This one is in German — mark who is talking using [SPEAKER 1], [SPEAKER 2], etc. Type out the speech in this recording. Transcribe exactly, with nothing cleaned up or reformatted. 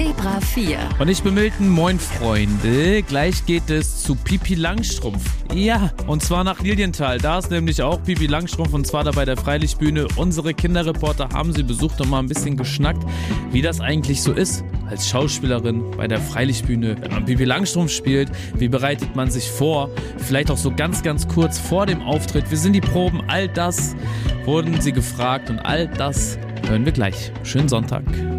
[SPEAKER 1] Zebra vier.
[SPEAKER 2] Und ich bin Milton, moin Freunde. Gleich geht es zu Pipi Langstrumpf. Ja, und zwar nach Lilienthal. Da ist nämlich auch Pipi Langstrumpf und zwar da bei der Freilichtbühne. Unsere Kinderreporter haben sie besucht und mal ein bisschen geschnackt, wie das eigentlich so ist als Schauspielerin bei der Freilichtbühne, wenn man Pipi Langstrumpf spielt. Wie bereitet man sich vor? Vielleicht auch so ganz, ganz kurz vor dem Auftritt. Wie sind die Proben? All das wurden sie gefragt und all das hören wir gleich. Schönen Sonntag.